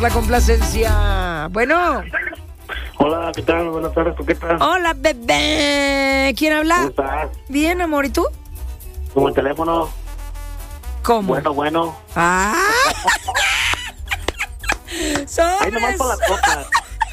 La complacencia. Bueno. Hola, ¿qué tal? Buenas tardes, ¿tú qué tal? Hola, bebé. ¿Quién habla? ¿Cómo estás? Bien, amor, ¿y tú? Como el teléfono. ¿Cómo? Bueno. ¡Ah! Ahí nomás por las cosas.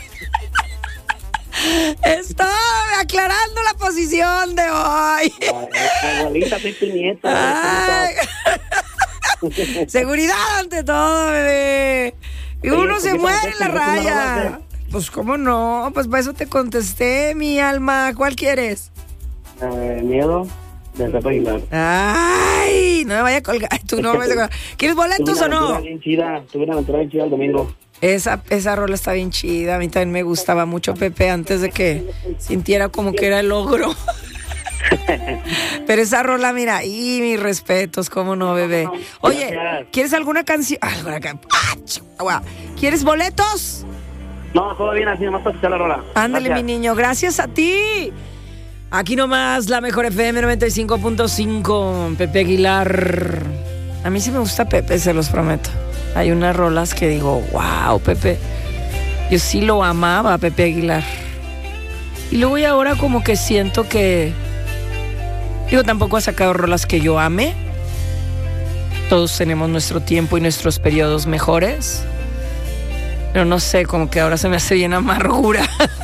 Estoy aclarando la posición de hoy. Abuelita, soy tu nieta. Ay. Seguridad ante todo, bebé. Y uno Oye, se ¿por qué muere te en la contestas una raya. rola? Pues cómo no, pues para eso te contesté, mi alma. ¿Cuál quieres? Miedo de Pepe Aguilar. Ay, no me vaya a colgar. Tú no me vayas a colgar. ¿Quieres boletos o no? Tuve una aventura bien chida el domingo. Esa rola está bien chida. A mí también me gustaba mucho Pepe antes de que sintiera como que era el ogro. Pero esa rola, mira, y mis respetos, cómo no, bebé. Oye, Gracias. ¿quieres alguna canción? ¿Quieres boletos? No, todo bien así, nomás para escuchar la rola. Ándale, Gracias. mi niño, gracias a ti. Aquí nomás, la mejor FM 95.5, Pepe Aguilar. A mí sí me gusta Pepe, se los prometo. Hay unas rolas que digo, wow, Pepe. Yo sí lo amaba a Pepe Aguilar. Y luego y ahora como que siento que... Digo, tampoco ha sacado rolas que yo ame. Todos tenemos nuestro tiempo y nuestros periodos mejores. Pero no sé, como que ahora se me hace bien amargura.